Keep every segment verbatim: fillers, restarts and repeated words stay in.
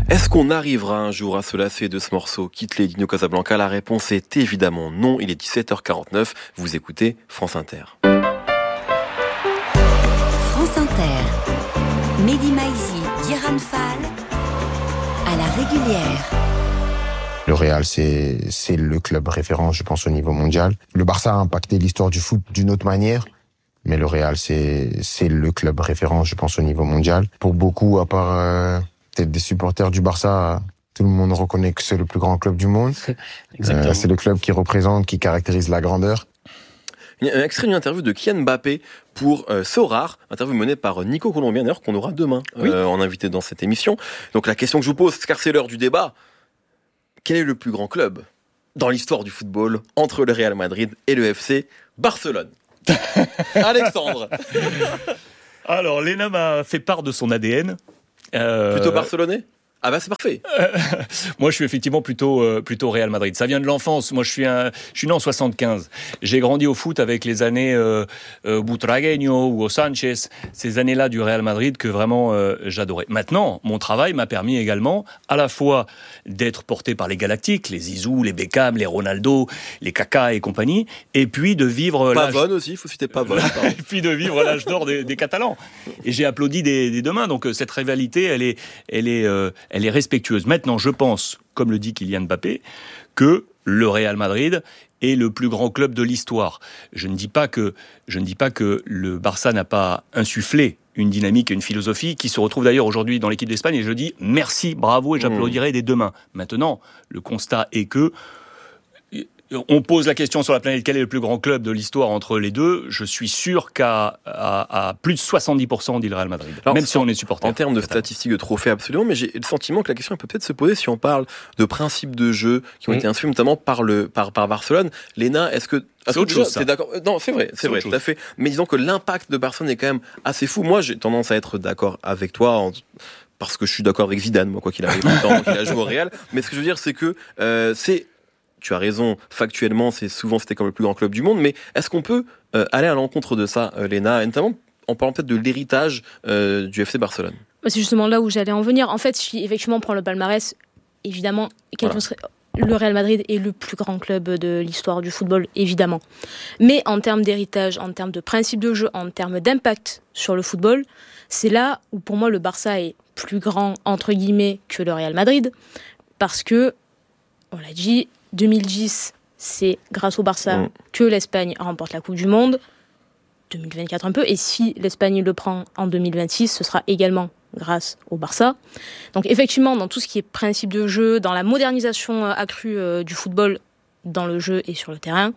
Est-ce qu'on arrivera un jour à se lasser de ce morceau Quitte les Dino Casablanca? La réponse est évidemment non. Il est dix-sept heures quarante-neuf. Vous écoutez France Inter. France Inter. Mehdi Maizi, Guérin Fall. À la régulière. Le Real, c'est, c'est le club référent, je pense, au niveau mondial. Le Barça a impacté l'histoire du foot d'une autre manière. Mais le Real, c'est, c'est le club référent, je pense, au niveau mondial. Pour beaucoup, à part euh, peut-être des supporters du Barça, tout le monde reconnaît que c'est le plus grand club du monde. Exactement. Euh, c'est le club qui représente, qui caractérise la grandeur. Un extrait d'une interview de Kylian Mbappé pour euh, Sorar, interview menée par Nico Colombien, d'ailleurs, qu'on aura demain Oui. euh, en invité dans cette émission. Donc la question que je vous pose, car c'est l'heure du débat, quel est le plus grand club dans l'histoire du football entre le Real Madrid et le F C Barcelone? Alexandre. Alors, Lena m'a fait part de son A D N. Euh... Plutôt barcelonais? Ah bah c'est parfait. Euh, moi, je suis effectivement plutôt euh, plutôt Real Madrid. Ça vient de l'enfance. Moi, je suis un, je suis né en soixante-quinze. J'ai grandi au foot avec les années euh, euh, Butragueño, Hugo Sanchez, ces années-là du Real Madrid que vraiment euh, j'adorais. Maintenant, mon travail m'a permis également à la fois d'être porté par les Galactiques, les Zizou, les Beckham, les Ronaldo, les Kaka et compagnie, et puis de vivre Pavone aussi, il faut citer Pavone. et puis de vivre l'âge d'or des, des Catalans. Et j'ai applaudi des, des deux mains. Donc cette rivalité, elle est, elle est euh, elle est respectueuse. Maintenant, je pense, comme le dit Kylian Mbappé, que le Real Madrid est le plus grand club de l'histoire. Je ne dis pas que, je ne dis pas que le Barça n'a pas insufflé une dynamique et une philosophie qui se retrouve d'ailleurs aujourd'hui dans l'équipe d'Espagne. Et je dis merci, bravo, et j'applaudirai des deux mains. Maintenant, le constat est que on pose la question sur la planète, quel est le plus grand club de l'histoire entre les deux? Je suis sûr qu'à à, à plus de soixante-dix pour cent on dit le Real Madrid, alors, même si on est supporter. En termes de statistiques, de trophées, absolument, mais j'ai le sentiment que la question elle peut peut-être se poser si on parle de principes de jeu qui ont mmh. été insufflés notamment par, le, par, par Barcelone. Léna, est-ce que... C'est est-ce autre que chose, déjà, ça. T'es d'accord? Non, c'est vrai, c'est, c'est vrai, tout chose. à fait. Mais disons que l'impact de Barcelone est quand même assez fou. Moi, j'ai tendance à être d'accord avec toi en... parce que je suis d'accord avec Zidane, moi, quoi qu'il arrive, tant qu'il a joué au Real. Mais ce que je veux dire, c'est que euh, c'est... Tu as raison, factuellement, c'est souvent c'était comme le plus grand club du monde, mais est-ce qu'on peut euh, aller à l'encontre de ça, euh, Léna, et notamment en parlant peut-être de l'héritage euh, du F C Barcelone? C'est justement là où j'allais en venir. En fait, si effectivement on prend le palmarès, évidemment, voilà. serait... le Real Madrid est le plus grand club de l'histoire du football, évidemment. Mais en termes d'héritage, en termes de principe de jeu, en termes d'impact sur le football, c'est là où pour moi le Barça est plus grand, entre guillemets, que le Real Madrid, parce que, on l'a dit, deux mille dix, c'est grâce au Barça mmh. que l'Espagne remporte la Coupe du Monde. deux mille vingt-quatre un peu. Et si l'Espagne le prend en deux mille vingt-six, ce sera également grâce au Barça. Donc effectivement, dans tout ce qui est principe de jeu, dans la modernisation accrue euh, du football dans le jeu et sur le terrain,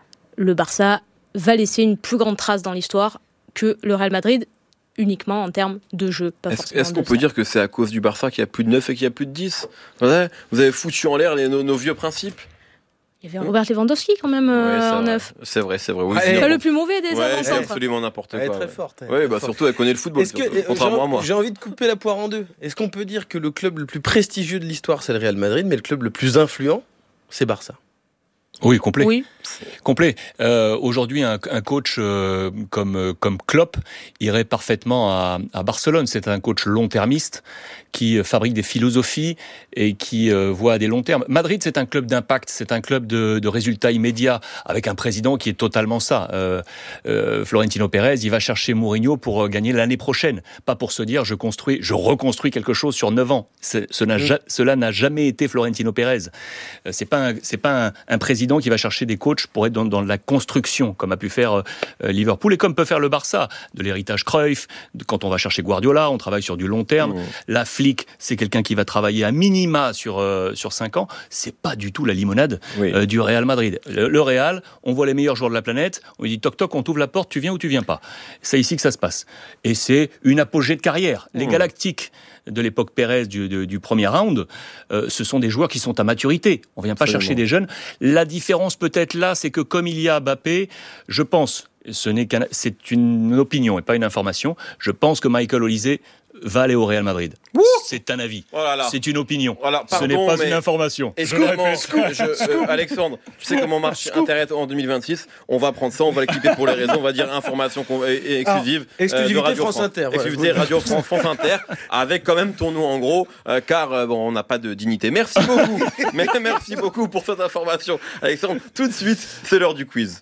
le Barça va laisser une plus grande trace dans l'histoire que le Real Madrid, uniquement en termes de jeu. Pas est-ce, est-ce qu'on peut ça. dire que c'est à cause du Barça qu'il y a plus de neuf et qu'il y a plus de dix? Ouais, vous avez foutu en l'air les, nos, nos vieux principes. Il y avait Robert Lewandowski quand même euh, ouais, en neuf. C'est vrai, c'est vrai. Oui, ouais, c'est pas le plus mauvais des ouais, avant-centres. C'est absolument n'importe quoi. Elle est très ouais. forte. Oui, bah surtout elle connaît le football. Est-ce que, surtout, contrairement j'ai, à moi. J'ai envie de couper la poire en deux. Est-ce qu'on peut dire que le club le plus prestigieux de l'histoire c'est le Real Madrid, mais le club le plus influent c'est Barça? Oui, complet. Oui. Complet. Euh, aujourd'hui, un, un coach euh, comme comme Klopp irait parfaitement à, à Barcelone. C'est un coach long-termiste qui fabrique des philosophies et qui euh, voit à des longs termes. Madrid, c'est un club d'impact, c'est un club de, de résultats immédiats, avec un président qui est totalement ça. Euh, euh, Florentino Pérez, il va chercher Mourinho pour gagner l'année prochaine, pas pour se dire je construis, je reconstruis quelque chose sur neuf ans. C'est, ce n'a, mmh. Cela n'a jamais été Florentino Pérez. Euh, c'est pas un, c'est pas un, un président qui va chercher des coachs pour être dans, dans la construction, comme a pu faire euh, Liverpool et comme peut faire le Barça, de l'héritage Cruyff. De, quand on va chercher Guardiola, on travaille sur du long terme. Mmh. La Flick, c'est quelqu'un qui va travailler à minima sur euh, sur cinq ans. C'est pas du tout la limonade oui. euh, du Real Madrid. Le, le Real, on voit les meilleurs joueurs de la planète. On lui dit toc toc, on t'ouvre la porte, tu viens ou tu viens pas. C'est ici que ça se passe. Et c'est une apogée de carrière. Les mmh. Galactiques de l'époque Pérez du, du, du premier round, euh, ce sont des joueurs qui sont à maturité. On vient pas Absolument. chercher des jeunes. La différence peut-être là, c'est que comme il y a Mbappé, je pense, ce n'est qu'un, c'est une opinion et pas une information, je pense que Michael Olise va aller au Real Madrid. Ouh c'est un avis. Oh là là. C'est une opinion. Voilà, Ce n'est pardon, pas mais- une information. Et Je le comment- répète. je- euh, Alexandre, tu sais comment marche Internet en deux mille vingt-six. On va prendre ça, on va l'équiper pour les réseaux, on va dire information con- et- et exclusive. Ah, exclusivité de Radio France Inter, voilà. Exclusivité Radio France, France Inter, avec quand même ton nom en gros, euh, car euh, bon, on n'a pas de dignité. Merci beaucoup. Mais merci beaucoup pour cette information, Alexandre. Tout de suite, c'est l'heure du quiz.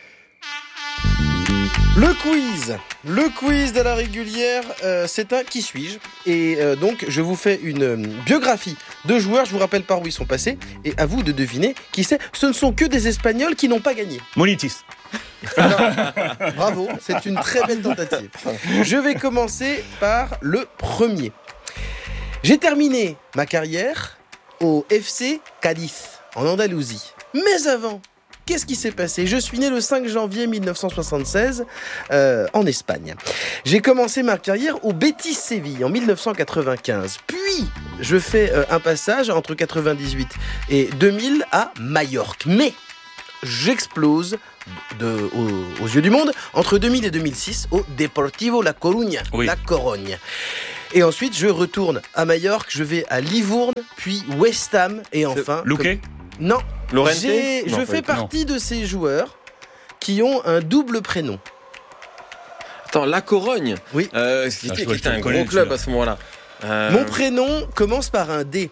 Le quiz, le quiz de la régulière, euh, c'est un qui suis-je et euh, donc je vous fais une euh, biographie de joueurs, je vous rappelle par où ils sont passés et à vous de deviner qui c'est. Ce ne sont que des Espagnols qui n'ont pas gagné. Monitis. Alors, bravo, c'est une très belle tentative. Je vais commencer par le premier. J'ai terminé ma carrière au F C Cadiz en Andalousie. Mais avant, qu'est-ce qui s'est passé ? Je suis né le cinq janvier mille neuf cent soixante-seize euh, en Espagne. J'ai commencé ma carrière au Betis Séville en mille neuf cent quatre-vingt-quinze. Puis, je fais euh, un passage entre quatre-vingt-dix-huit et deux mille à Majorque. Mais, j'explose de, aux, aux yeux du monde entre deux mille et deux mille six au Deportivo La Coruña, Oui. La Corogne. Et ensuite, je retourne à Majorque, je vais à Livourne, puis West Ham, et enfin... Luque. comme- Non, Lorente j'ai- Non, je pas fais du tout. partie de ces joueurs qui ont un double prénom. Attends, La Corogne. Oui. Euh, qui Ah, était, je vois, qui était je un le gros connais, club celui-là. à ce moment-là. Euh, Mon prénom commence par un D.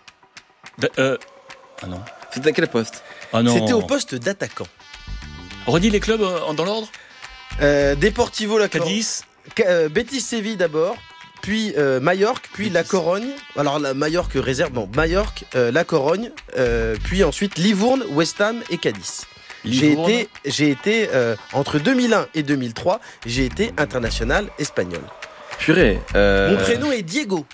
D- euh, Ah non. C'était à quel poste ? Ah non. C'était au poste d'attaquant. Redis les clubs euh, dans l'ordre. Euh, Deportivo La Corogne. Cadiz. Ca- euh, Betis Séville d'abord, puis euh, Majorque, puis La Corogne. Alors la Majorque réserve, bon, Majorque, euh, La Corogne, euh, puis ensuite Livourne, West Ham et Cadiz. J'ai Livourne. été, j'ai été euh, entre deux mille un et deux mille trois, j'ai été international espagnol. Purée. euh, Mon prénom est Diego.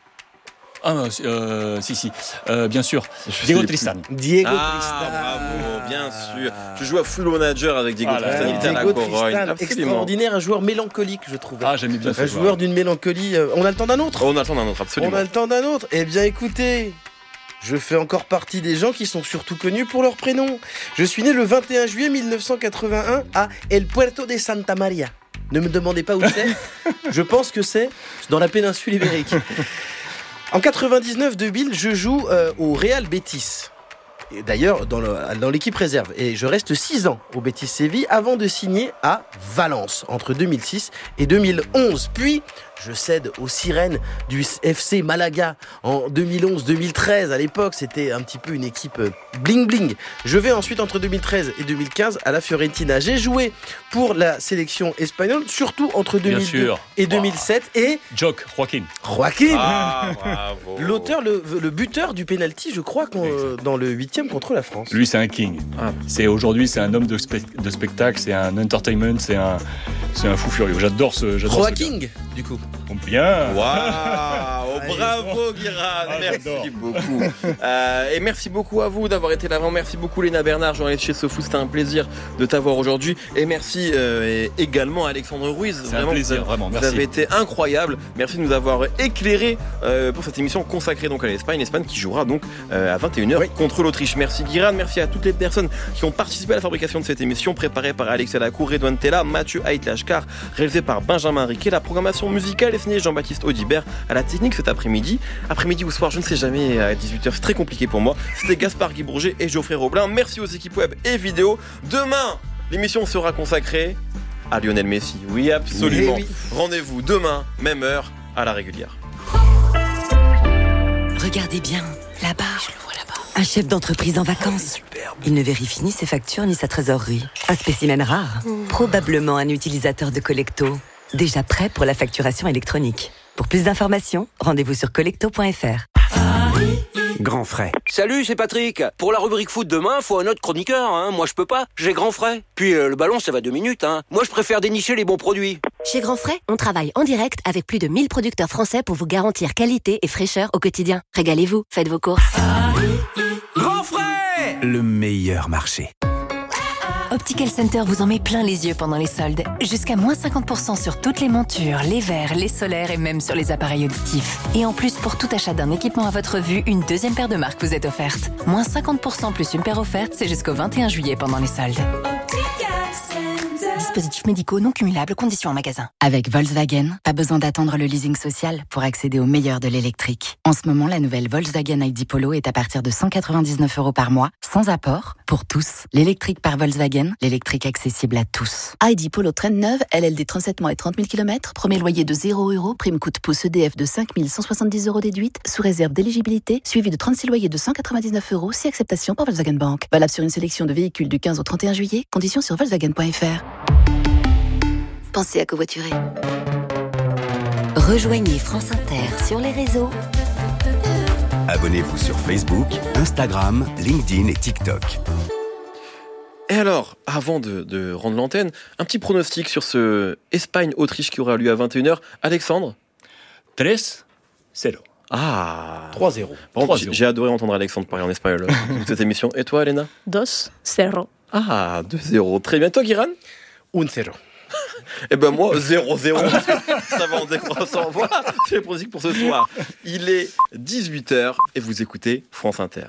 Ah, euh, si, si. Euh, bien sûr. je sais Diego plus. Tristan. Diego Ah, Tristan. bravo, bien sûr. Je joue à Football Manager avec Diego Ah là Tristan, là. il était à la Diego Corogne. Tristan, Absolument. extraordinaire, un joueur mélancolique, je trouvais. Ah, j'aimais bien ce un joueur d'une mélancolie. euh, On a le temps d'un autre Oh, on attend un autre, On absolument. a le temps d'un autre. Eh bien, écoutez, je fais encore partie des gens qui sont surtout connus pour leur prénom. Je suis né le vingt et un juillet mille neuf cent quatre-vingt-un à El Puerto de Santa Maria. Ne me demandez pas où c'est. Je pense que c'est dans la péninsule ibérique. En quatre-vingt-dix-neuf, deux mille, je joue euh, au Real Betis. Et d'ailleurs, dans, le- dans l'équipe réserve. Et je reste six ans au Betis Séville avant de signer à Valence entre deux mille six et deux mille onze. Puis, je cède aux sirènes du F C Malaga en deux mille onze deux mille treize. À l'époque, c'était un petit peu une équipe bling-bling. Je vais ensuite entre deux mille treize et deux mille quinze à la Fiorentina. J'ai joué pour la sélection espagnole, surtout entre deux Bien mille deux sûr. et deux mille sept. Et Joke, Joaquin. Joaquin, Ah, bravo. l'auteur, le, le buteur du penalty, je crois, qu'on- euh, dans le huitième contre la France. Lui, c'est un king. Ah. C'est aujourd'hui, c'est un homme de, spe- de spectacle, c'est un entertainment, c'est un, c'est un fou furieux. J'adore ce. j'adore ce Joaquin, du coup. gars. Bien. Waouh, bravo Guiran, Ah, merci j'adore. beaucoup. Euh, et merci beaucoup à vous d'avoir été là. Vraiment, merci beaucoup Léna Bernard, journaliste chez SoFoot, c'était un plaisir de t'avoir aujourd'hui. Et merci euh, et également à Alexandre Ruiz. C'est un Vraiment, plaisir, vous, vraiment. vous Merci. avez été incroyable. Merci de nous avoir éclairé euh, pour cette émission consacrée donc à l'Espagne. L'Espagne qui jouera donc euh, à vingt et une heures Oui. contre l'Autriche. Merci Guiran, merci à toutes les personnes qui ont participé à la fabrication de cette émission, préparée par Alexia Lacour, Redouane Tella, Mathieu Haït-Lachkar, réalisée par Benjamin Riquet. La programmation musicale est signée Jean-Baptiste Audibert. À la technique cet après-midi, après-midi ou soir, je ne sais jamais, à dix-huit heures, c'est très compliqué pour moi. C'était Gaspard Guy Bourget et Geoffrey Roblin. Merci aux équipes web et vidéo. Demain, l'émission sera consacrée à Lionel Messi. Oui, absolument. Oui, oui. Rendez-vous demain, même heure, à la régulière. Regardez bien, là-bas. Je le vois là-bas. Un chef d'entreprise en vacances. Il ne vérifie ni ses factures ni sa trésorerie. Un spécimen rare. Probablement un utilisateur de Collecto. Déjà prêt pour la facturation électronique. Pour plus d'informations, rendez-vous sur collecto point f r. Grand frais. Salut, c'est Patrick. Pour la rubrique foot demain, faut un autre chroniqueur, hein. Moi, je peux pas. J'ai grand frais. Puis euh, le ballon, ça va deux minutes, hein. Moi, je préfère dénicher les bons produits. Chez Grand Frais, on travaille en direct avec plus de mille producteurs français pour vous garantir qualité et fraîcheur au quotidien. Régalez-vous, faites vos courses. Grand frais. Le meilleur marché. Optical Center vous en met plein les yeux pendant les soldes. Jusqu'à moins cinquante pour cent sur toutes les montures, les verres, les solaires et même sur les appareils auditifs. Et en plus, pour tout achat d'un équipement à votre vue, une deuxième paire de marques vous est offerte. Moins cinquante pour cent plus une paire offerte, c'est jusqu'au vingt et un juillet pendant les soldes. Disponible dispositifs médicaux non cumulables, conditions en magasin. Avec Volkswagen, pas besoin d'attendre le leasing social pour accéder au meilleur de l'électrique. En ce moment, la nouvelle Volkswagen I D Polo est à partir de cent quatre-vingt-dix-neuf euros par mois, sans apport, pour tous. L'électrique par Volkswagen, l'électrique accessible à tous. I D Polo Trend neuve, L L D trente-sept mois et trente mille kilomètres, premier loyer de zéro euros, prime coût pouce E D F de cinq mille cent soixante-dix euros déduite, sous réserve d'éligibilité, suivi de trente-six loyers de cent quatre-vingt-dix-neuf euros, si acceptation par Volkswagen Bank. Valable sur une sélection de véhicules du quinze au trente et un juillet, conditions sur volkswagen point f r. Pensez à covoiturer. Rejoignez France Inter sur les réseaux. Abonnez-vous sur Facebook, Instagram, LinkedIn et TikTok. Et alors, avant de, de rendre l'antenne, un petit pronostic sur ce Espagne-Autriche qui aura lieu à vingt et une heures. Alexandre ? trois zéro. Ah trois zéro. Bon, j'ai, j'ai adoré entendre Alexandre parler en espagnol toute cette émission. Et toi, Elena ? deux zéro. Ah, deux zéro. Très bien. Toi, Guiran ? un zéro. Eh ben moi, zéro zéro. Ça va en décroissant. Voilà, c'est le pronostic pour ce soir. Il est dix-huit heures et vous écoutez France Inter.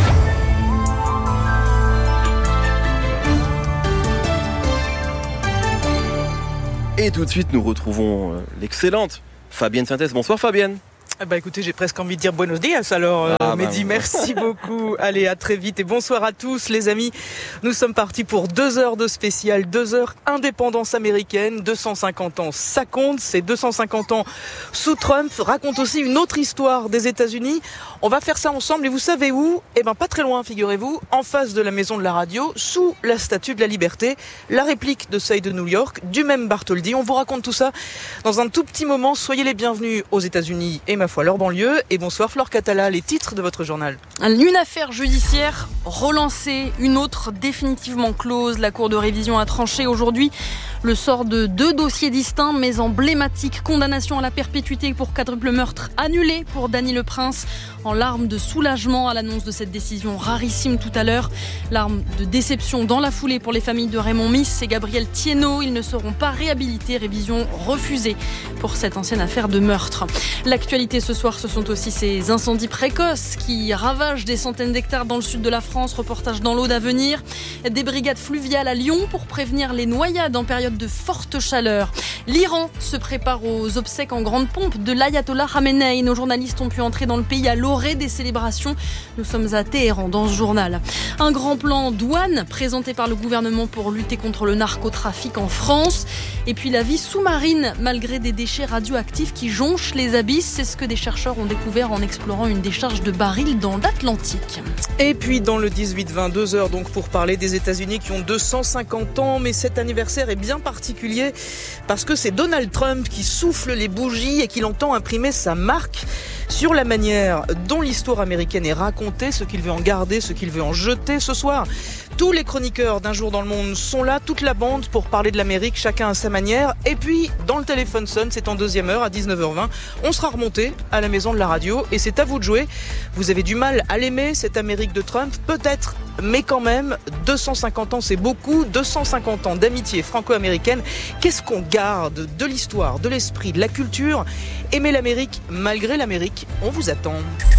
Et tout de suite, nous retrouvons euh, l'excellente Fabienne Synthèse. Bonsoir Fabienne. Ah bah écoutez, j'ai presque envie de dire buenos dias alors, euh, ah bah Mehdi, bah. Merci beaucoup. Allez, à très vite et bonsoir à tous les amis. Nous sommes partis pour deux heures de spécial, deux heures indépendance américaine, deux cent cinquante ans, ça compte, ces deux cent cinquante ans sous Trump racontent aussi une autre histoire des États-Unis. On va faire ça ensemble et vous savez où ? Eh ben pas très loin, figurez-vous, en face de la Maison de la Radio, sous la Statue de la Liberté, la réplique de celle de New York, du même Bartholdi. On vous raconte tout ça dans un tout petit moment. Soyez les bienvenus aux États-Unis et ma foi leur banlieue. Et bonsoir Flore Catala, les titres de votre journal. Une affaire judiciaire relancée, une autre définitivement close. La Cour de révision a tranché aujourd'hui le sort de deux dossiers distincts mais emblématiques. Condamnation à la perpétuité pour quadruple meurtre annulée pour Dany Le Prince, en larmes de soulagement à l'annonce de cette décision rarissime tout à l'heure. Larmes de déception dans la foulée pour les familles de Raymond Miss et Gabriel Thiénot. Ils ne seront pas réhabilités, révision refusée pour cette ancienne affaire de meurtre. L'actualité ce soir, ce sont aussi ces incendies précoces qui ravagent des centaines d'hectares dans le sud de la France. Reportage dans l'Aude à venir. Des brigades fluviales à Lyon pour prévenir les noyades en période de forte chaleur. L'Iran se prépare aux obsèques en grande pompe de l'ayatollah Khamenei. Nos journalistes ont pu entrer dans le pays à l'orée des célébrations. Nous sommes à Téhéran dans ce journal. Un grand plan douane présenté par le gouvernement pour lutter contre le narcotrafic en France. Et puis la vie sous-marine malgré des déchets radioactifs qui jonchent les abysses. C'est ce que des chercheurs ont découvert en explorant une décharge de barils dans l'Atlantique. Et puis dans le dix-huit vingt, deux heures donc pour parler des États-Unis qui ont deux cent cinquante ans. Mais cet anniversaire est bien particulier parce que c'est Donald Trump qui souffle les bougies et qui entend imprimer sa marque sur la manière dont l'histoire américaine est racontée, ce qu'il veut en garder, ce qu'il veut en jeter. Ce soir, tous les chroniqueurs d'Un jour dans le monde sont là, toute la bande pour parler de l'Amérique, chacun à sa manière. Et puis, dans le téléphone sonne, c'est en deuxième heure à dix-neuf heures vingt. On sera remonté à la Maison de la Radio et c'est à vous de jouer. Vous avez du mal à l'aimer, cette Amérique de Trump, peut-être, mais quand même, deux cent cinquante ans, c'est beaucoup. deux cent cinquante ans d'amitié franco-américaine. Qu'est-ce qu'on garde de l'histoire, de l'esprit, de la culture ? Aimer l'Amérique malgré l'Amérique, on vous attend.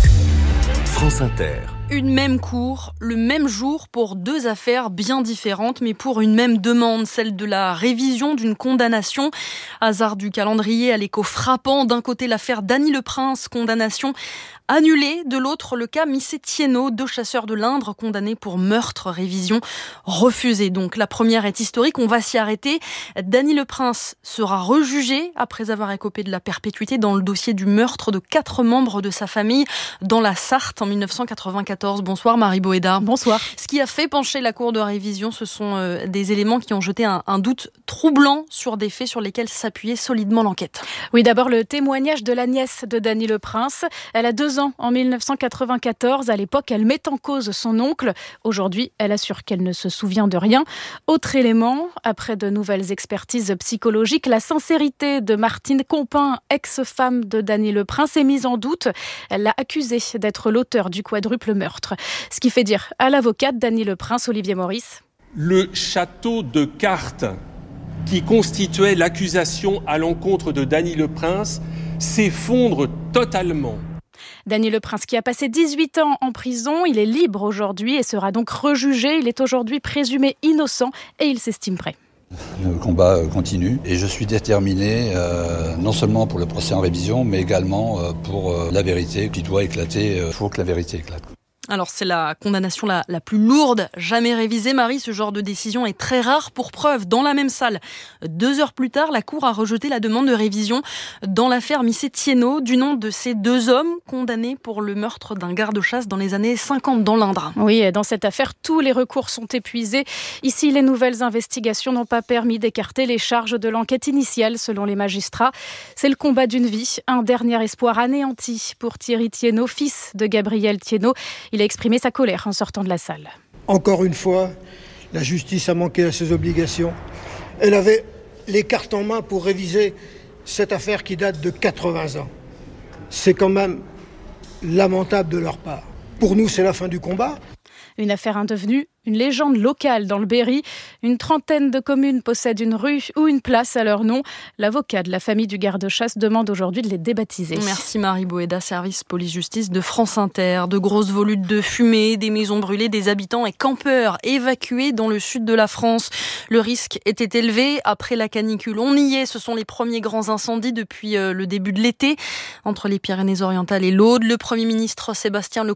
France Inter. Une même cour, le même jour pour deux affaires bien différentes, mais pour une même demande, celle de la révision d'une condamnation. Hasard du calendrier à l'écho frappant. D'un côté, l'affaire Dany Le Prince, condamnation annulée. De l'autre, le cas Missé Thiénot, deux chasseurs de l'Indre condamnés pour meurtre, révision refusée. Donc la première est historique, on va s'y arrêter. Dany Le Prince sera rejugé après avoir écopé de la perpétuité dans le dossier du meurtre de quatre membres de sa famille dans la Sarthe en dix-neuf cent quatre-vingt-quatorze. Bonsoir Marie Boéda. Bonsoir. Ce qui a fait pencher la Cour de révision, ce sont euh, des éléments qui ont jeté un, un doute troublant sur des faits sur lesquels s'appuyait solidement l'enquête. Oui, d'abord le témoignage de la nièce de Dany Le Prince. Elle a deux ans en dix-neuf cent quatre-vingt-quatorze. À l'époque, elle met en cause son oncle. Aujourd'hui, elle assure qu'elle ne se souvient de rien. Autre élément, après de nouvelles expertises psychologiques, la sincérité de Martine Compin, ex-femme de Dany Le Prince, est mise en doute. Elle l'a accusé d'être l'auteur du quadruple meurtre. Ce qui fait dire à l'avocate Dany Le Prince, Olivier Maurice. Le château de cartes qui constituait l'accusation à l'encontre de Dany Le Prince s'effondre totalement. Dany Le Prince qui a passé dix-huit ans en prison, il est libre aujourd'hui et sera donc rejugé. Il est aujourd'hui présumé innocent et il s'estime prêt. Le combat continue et je suis déterminé euh, non seulement pour le procès en révision, mais également euh, pour euh, la vérité qui doit éclater. Il euh, faut que la vérité éclate. Alors c'est la condamnation la, la plus lourde jamais révisée. Marie, ce genre de décision est très rare. Pour preuve, dans la même salle, deux heures plus tard, la Cour a rejeté la demande de révision dans l'affaire Missé-Thiénot, du nom de ces deux hommes condamnés pour le meurtre d'un garde-chasse dans les années cinquante dans l'Indre. Oui, et dans cette affaire, tous les recours sont épuisés. Ici, les nouvelles investigations n'ont pas permis d'écarter les charges de l'enquête initiale, selon les magistrats. C'est le combat d'une vie, un dernier espoir anéanti pour Thierry Thiénot, fils de Gabriel Thiénot. Il a exprimé sa colère en sortant de la salle. Encore une fois, la justice a manqué à ses obligations. Elle avait les cartes en main pour réviser cette affaire qui date de quatre-vingts ans. C'est quand même lamentable de leur part. Pour nous, c'est la fin du combat. Une affaire devenue une légende locale dans le Berry. Une trentaine de communes possèdent une rue ou une place à leur nom. L'avocat de la famille du garde-chasse demande aujourd'hui de les débaptiser. Merci Marie Boéda, service police-justice de France Inter. De grosses volutes de fumée, des maisons brûlées, des habitants et campeurs évacués dans le sud de la France. Le risque était élevé après la canicule. On y est, ce sont les premiers grands incendies depuis le début de l'été entre les Pyrénées-Orientales et l'Aude. Le Premier ministre Sébastien Lecornu